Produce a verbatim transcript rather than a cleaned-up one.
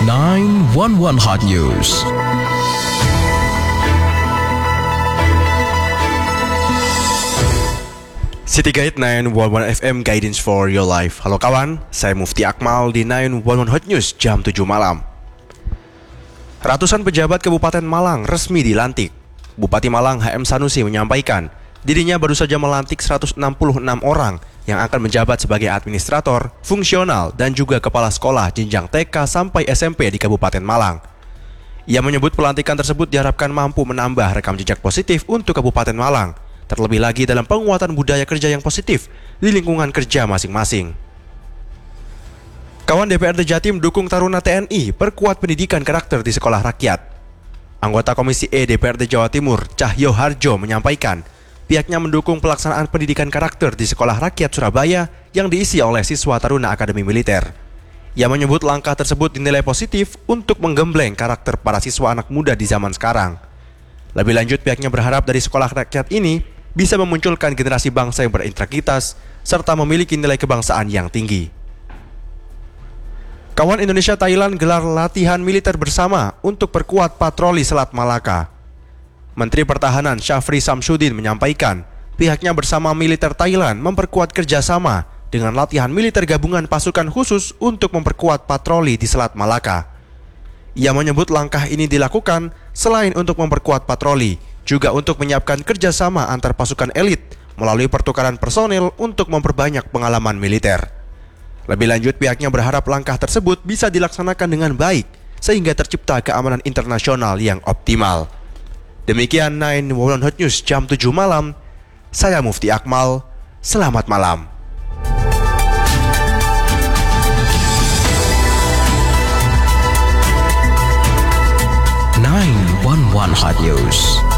nine one one Hot News. City Guide nine one one F M Guidance for Your Life. Halo kawan, saya Mufti Akmal di nine one one Hot News jam tujuh malam. Ratusan pejabat Kabupaten Malang resmi dilantik. Bupati Malang H M Sanusi menyampaikan, dirinya baru saja melantik seratus enam puluh enam orang yang akan menjabat sebagai administrator, fungsional, dan juga kepala sekolah jenjang T K sampai S M P di Kabupaten Malang. Ia menyebut pelantikan tersebut diharapkan mampu menambah rekam jejak positif untuk Kabupaten Malang, terlebih lagi dalam penguatan budaya kerja yang positif di lingkungan kerja masing-masing. Kawan D P R D Jatim dukung Taruna T N I perkuat pendidikan karakter di sekolah rakyat. Anggota Komisi E D P R D Jawa Timur, Cahyo Harjo, menyampaikan pihaknya mendukung pelaksanaan pendidikan karakter di Sekolah Rakyat Surabaya yang diisi oleh siswa Taruna Akademi Militer. Ia menyebut langkah tersebut dinilai positif untuk menggembleng karakter para siswa anak muda di zaman sekarang. Lebih lanjut, pihaknya berharap dari Sekolah Rakyat ini bisa memunculkan generasi bangsa yang berintegritas serta memiliki nilai kebangsaan yang tinggi. Kawan Indonesia Thailand gelar latihan militer bersama untuk perkuat patroli Selat Malaka. Menteri Pertahanan Syafri Samsudin menyampaikan pihaknya bersama militer Thailand memperkuat kerjasama dengan latihan militer gabungan pasukan khusus untuk memperkuat patroli di Selat Malaka. Ia menyebut langkah ini dilakukan selain untuk memperkuat patroli, juga untuk menyiapkan kerjasama antar pasukan elit melalui pertukaran personel untuk memperbanyak pengalaman militer. Lebih lanjut, pihaknya berharap langkah tersebut bisa dilaksanakan dengan baik sehingga tercipta keamanan internasional yang optimal. Demikian nine one one Hot News jam tujuh malam. Saya Mufti Akmal. Selamat malam. nine one one Hot News.